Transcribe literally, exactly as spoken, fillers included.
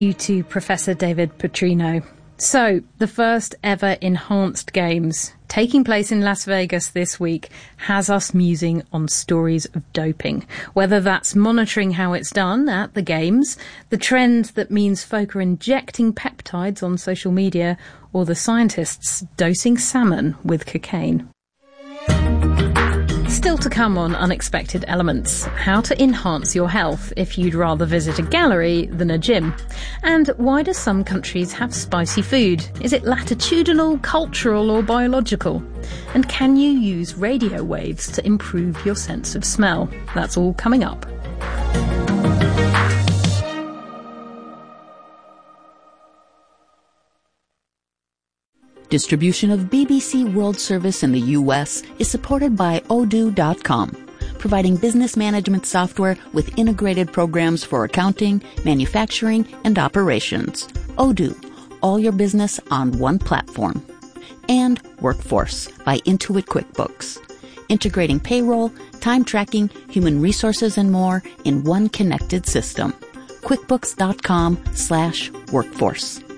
You to Professor David Petrino. So, the first ever Enhanced Games, taking place in Las Vegas this week, has us musing on stories of doping. Whether that's monitoring how it's done at the Games, the trend that means folk are injecting peptides on social media, or the scientists dosing salmon with cocaine. Still to come on Unexpected Elements, how to enhance your health if you'd rather visit a gallery than a gym. And why do some countries have spicy food? Is it latitudinal, cultural or biological? And can you use radio waves to improve your sense of smell? That's all coming up. Distribution of B B C World Service in the U S is supported by Odoo dot com, providing business management software with integrated programs for accounting, manufacturing, and operations. Odoo, all your business on one platform. And Workforce by Intuit QuickBooks, integrating payroll, time tracking, human resources, and more in one connected system. QuickBooks dot com slash workforce.